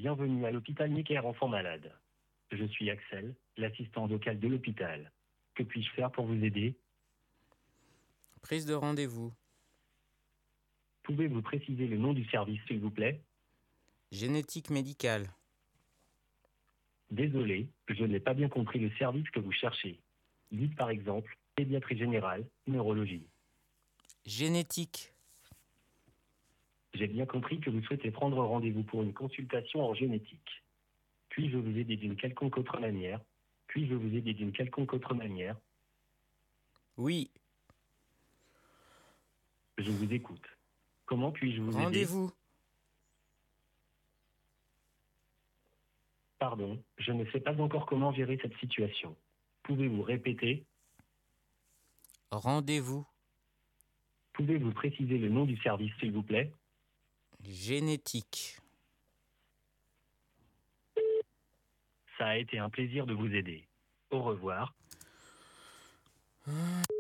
Bienvenue à l'hôpital Necker Enfants Malades. Je suis Axel, l'assistant local de l'hôpital. Que puis-je faire pour vous aider? Prise de rendez-vous. Pouvez-vous préciser le nom du service, s'il vous plaît? Génétique médicale. Désolé, je n'ai pas bien compris le service que vous cherchez. Dites par exemple, pédiatrie générale, neurologie. Génétique. J'ai bien compris que vous souhaitez prendre rendez-vous pour une consultation en génétique. Puis-je vous aider d'une quelconque autre manière? Puis-je vous aider d'une quelconque autre manière? Oui. Je vous écoute. Comment puis-je vous aider? Rendez-vous. Pardon, je ne sais pas encore comment gérer cette situation. Pouvez-vous répéter? Rendez-vous. Pouvez-vous préciser le nom du service, s'il vous plaît? Génétique. Ça a été un plaisir de vous aider. Au revoir.